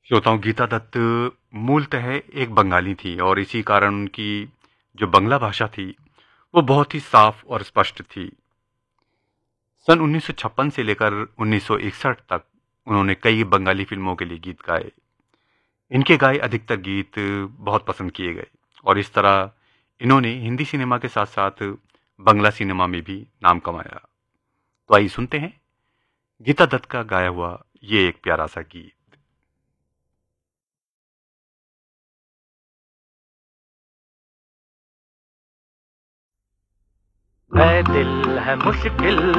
श्रोताओं, गीता दत्त मूलतः एक बंगाली थी और इसी कारण उनकी जो बंगला भाषा थी वो बहुत ही साफ और स्पष्ट थी। सन 1956 से लेकर 1961 तक उन्होंने कई बंगाली फिल्मों के लिए गीत गाए। इनके गाए अधिकतर गीत बहुत पसंद किए गए और इस तरह इन्होंने हिंदी सिनेमा के साथ साथ बंगला सिनेमा में भी नाम कमाया। तो आइए सुनते हैं गीता दत्त का गाया हुआ ये एक प्यारा सा गीत। है दिल है मुश्किल